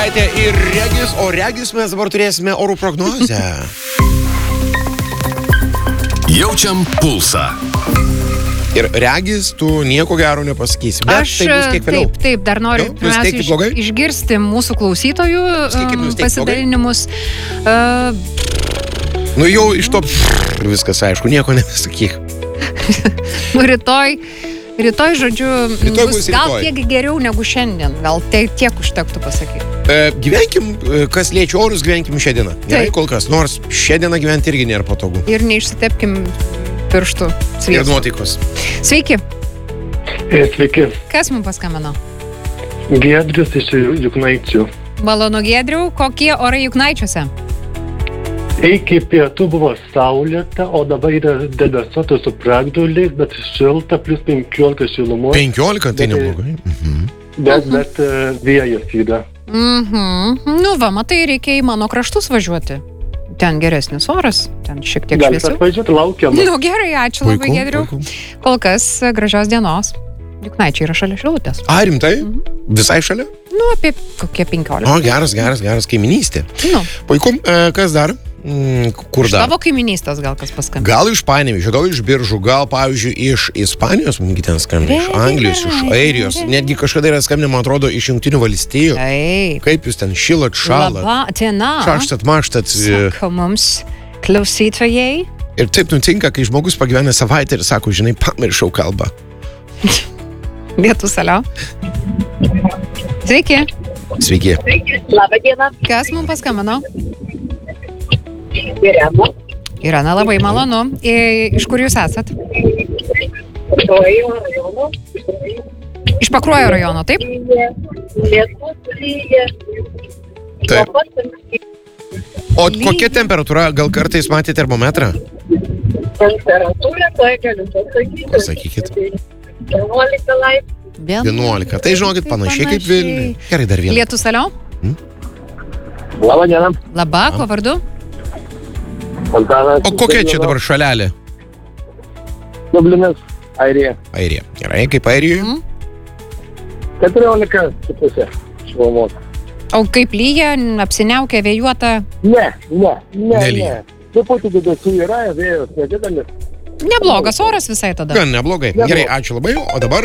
Ir regis mes dabar turėsime orų prognozę. Jaučiam pulsą. Ir regis, tu nieko gero nepasakysi. Bet Aš tai bus kiek vėliau. taip, dar noriu išgirsti mūsų klausytojų pasidalinimus. Nu jau iš to viskas aišku, nieko nepasakyk. Rytoj, žodžiu, bus gal rytoj. kiek geriau negu šiandien. Gal tiek užtektų pasakyti. Gyvenkim, kas liečia orus, gyvenkim šią dieną. Gerai, kol kas. Nors šią dieną gyventi irgi nėra patogu. Ir neišsitepkim pirštų sviestu. Ir nuotaikos. Sveiki. Sveiki. Kas mums paskambino? Giedrius iš Juknaičių. Malonu, Giedriau. Kokie orai Juknaičiuose? Iki pietų buvo saulėta, o dabar yra debesuota su pragiedruliais, bet šilta, plus 15 šilumos. 15, tai neblogai. Bet vėjas yra. Nu va, matai, reikia į mano kraštus važiuoti. Ten geresnis oras, ten šiek tiek Galite šviesiau. atvažiuoti, laukiam. Nu gerai, ačiū labai, Giedriau. Kol kas gražios dienos. Juknaičiai yra šalia Šilutės. A, rimtai? Visai šalia? Nu, apie kokie 15. O, geras kaiminystė. Nu. Puiku, kas dar? Kur Iš dar? tavo kaiminystės gal kas paskambino? Gal iš Panevėžio, gal iš Biržų, gal, pavyzdžiui, iš Ispanijos, mangi ten skambina, iš Anglijos, iš Airijos, netgi kažkada yra skambina, man atrodo, iš Jungtinių valstijų. Taip. Kaip jūs ten šilot, šalat, Labą dieną. šaštat, maštat. Sako mums klausytojai. Ir taip nutinka, kai žmogus pagyvena savaitę ir sako, žinai, pamiršau kalbą. Lietus, alio. Sveiki. Sveiki. Labą dieną. Kas mums paskambino? Irena. Irena, labai malonu. Iš kur jūs esat? Rajono. Iš Pakruojo rajono, taip? Lietus lyja. Taip. O kokia temperatūra? Gal kartais matė termometrą? Temperatūra, tai galiu pasakyti. Pasakykit. 11 laipsnių. 11. Tai žinokit, panašiai kaip Vilniui. Gerai, dar vieną. Lietus, alio. Labą dieną. Labą, kuo vardu? O kokia čia dabar šalelė? Dublinas, Airija. Airija. Gerai, kaip Airijoje? 14,5 šilumos. O kaip lyja, apsiniaukia, vėjuota? Nelyja. Truputį didesnių yra, vėjas nedidelis. Neblogas oras visai tada. Gan neblogai. Gerai, ačiū labai. O dabar?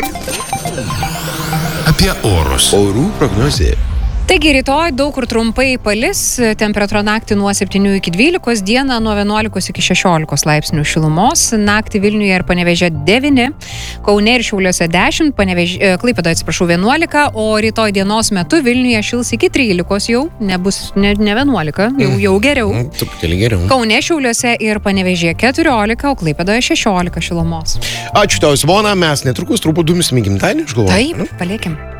Apie orus. Orų prognozė. Taigi rytoj daug kur trumpai palis, temperatūra naktį nuo 7 iki 12, dieną nuo 11 iki 16 laipsnių šilumos, naktį Vilniuje ir Panevėžyje 9, Kaune ir Šiauliuose 10, Klaipėdoje 11, o rytoj dienos metu Vilniuje šils iki 13 jau, nebus ne 11, jau geriau. Truputėlį geriau. Kaune, Šiauliuose ir Panevėžyje 14, o Klaipėdoje 16 šilumos. Ačiū tau, Simona, mes netrukus truputį dumsime gimtadienį, aš galvoju. Taip, paliekim.